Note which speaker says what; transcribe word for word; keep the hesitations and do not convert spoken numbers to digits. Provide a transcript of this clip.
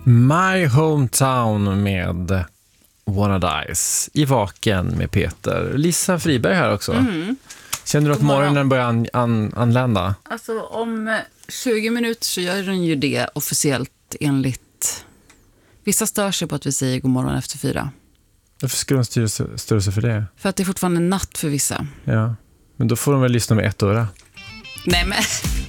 Speaker 1: My Hometown med Wanna Dice i Vaken med Peter. Lisa Friberg här också. Mm. Känner du att morgonen börjar an, an, anlända?
Speaker 2: Alltså om tjugo minuter så gör den ju det officiellt enligt... Vissa stör sig på att vi säger god morgon efter fyra.
Speaker 1: Varför ska de störa sig för det?
Speaker 2: För att det är fortfarande natt för vissa.
Speaker 1: Ja, men då får de väl lyssna med ett öra.
Speaker 2: Nej men...